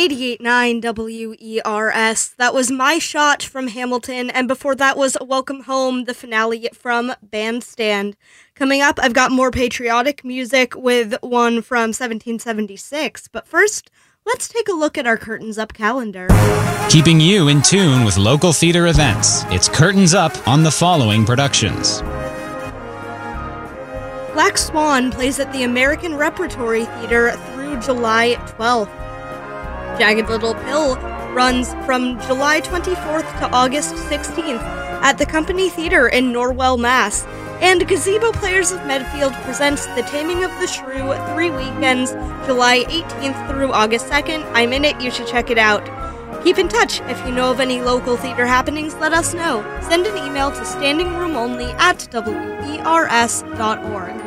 88.9 WERS. That was My Shot from Hamilton, and before that was Welcome Home, the finale from Bandstand. Coming up, I've got more patriotic music with one from 1776, but first, let's take a look at our Curtains Up calendar. Keeping you in tune with local theater events, it's Curtains Up on the following productions. Black Swan plays at the American Repertory Theater through July 12th. Jagged Little Pill runs from July 24th to August 16th at the Company Theater in Norwell, Mass. And Gazebo Players of Medfield presents The Taming of the Shrew 3 weekends, July 18th through August 2nd. I'm in it, you should check it out. Keep in touch. If you know of any local theater happenings, let us know. Send an email to standingroomonly@wers.org.